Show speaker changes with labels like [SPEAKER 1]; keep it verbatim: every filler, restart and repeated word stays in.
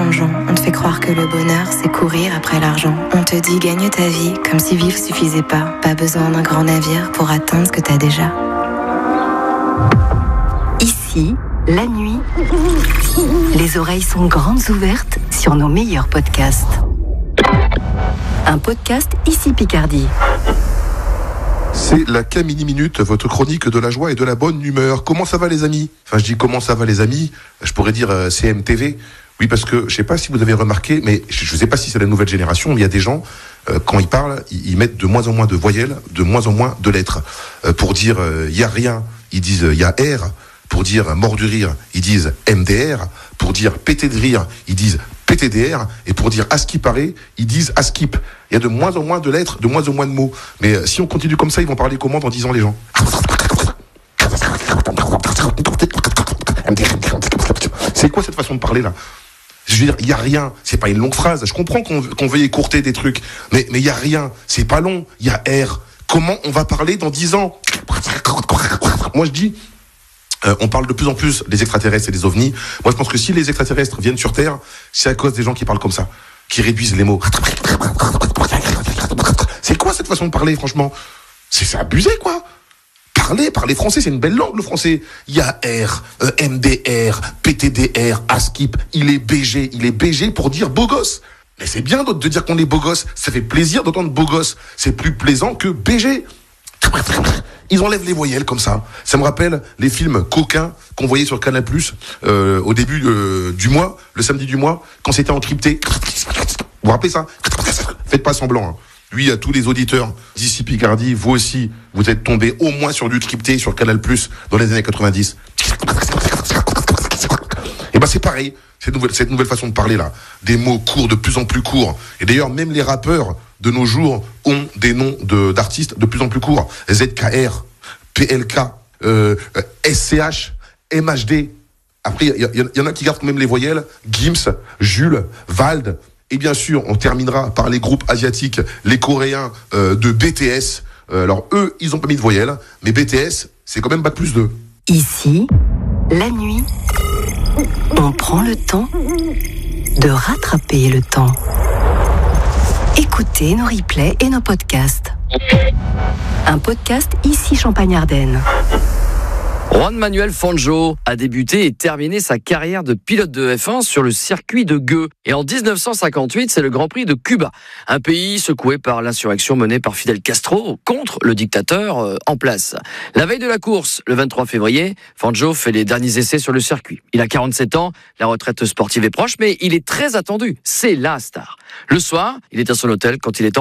[SPEAKER 1] tellement de gens. On te fait croire que le bonheur, c'est courir après l'argent. On te dit gagne ta vie, comme si vivre suffisait pas. Pas besoin d'un grand navire pour atteindre ce que t'as déjà.
[SPEAKER 2] Ici, la nuit, les oreilles sont grandes ouvertes sur nos meilleurs podcasts. Un podcast Ici Picardie.
[SPEAKER 3] C'est la Camini Minute, votre chronique de la joie et de la bonne humeur. Comment ça va les amis ? Enfin je dis comment ça va les amis, je pourrais dire euh, C M T V. Oui parce que je sais pas si vous avez remarqué, mais je, je sais pas si c'est la nouvelle génération, mais il y a des gens, euh, quand ils parlent, ils, ils mettent de moins en moins de voyelles, de moins en moins de lettres. Euh, pour dire il euh, y a rien, ils disent il euh, y a R. Pour dire mort du rire, ils disent M D R. Pour dire pété de rire, ils disent P T D R. Et pour dire à ce qui paraît, ils disent à skip. Il y a de moins en moins de lettres, de moins en moins de mots. Mais euh, si on continue comme ça, ils vont parler comment dans dix ans les gens ? C'est quoi cette façon de parler là ? Je veux dire, il y a rien. C'est pas une longue phrase. Je comprends qu'on, qu'on veuille écourter des trucs, mais mais il y a rien. C'est pas long. Il y a R. Comment on va parler dans dix ans ? Moi je dis. Euh, on parle de plus en plus des extraterrestres et des ovnis. Moi, je pense que si les extraterrestres viennent sur Terre, c'est à cause des gens qui parlent comme ça, qui réduisent les mots. C'est quoi cette façon de parler, franchement ? C'est, c'est abusé, quoi. Parler, parler français, c'est une belle langue, le français. Il y a R, euh, M D R, P T D R, ASKIP. Il est B G. Il est B G pour dire beau gosse. Mais c'est bien de dire qu'on est beau gosse. Ça fait plaisir d'entendre beau gosse. C'est plus plaisant que B G. Ils enlèvent les voyelles comme ça. Ça me rappelle les films coquins qu'on voyait sur Canal+, euh, au début euh, du mois, le samedi du mois, quand c'était encrypté. Vous vous rappelez ça ? Faites pas semblant. Hein. Lui, à tous les auditeurs d'ici Picardie, vous aussi, vous êtes tombés au moins sur du crypté sur Canal+, dans les années quatre-vingt-dix. Et ben c'est pareil, cette nouvelle, cette nouvelle façon de parler là. Des mots courts, de plus en plus courts. Et d'ailleurs, même les rappeurs de nos jours ont des noms de, d'artistes de plus en plus courts. Z K R, P L K, euh, S C H, M H D. Après, il y, y, y en a qui gardent même les voyelles. Gims, Jules, Vald. Et bien sûr, on terminera par les groupes asiatiques, les Coréens euh, de B T S. Euh, alors eux, ils ont pas mis de voyelles, mais B T S, c'est quand même bac plus deux.
[SPEAKER 2] Ici, la nuit, on prend le temps de rattraper le temps. Écoutez nos replays et nos podcasts. Un podcast Ici Champagne-Ardenne.
[SPEAKER 4] Juan Manuel Fangio a débuté et terminé sa carrière de pilote de F un sur le circuit de Gueux. Et en dix-neuf cent cinquante-huit, c'est le Grand Prix de Cuba, un pays secoué par l'insurrection menée par Fidel Castro contre le dictateur euh, en place. La veille de la course, le vingt-trois février, Fangio fait les derniers essais sur le circuit. Il a quarante-sept ans, la retraite sportive est proche, mais il est très attendu. C'est la star. Le soir, il est à son hôtel quand il est en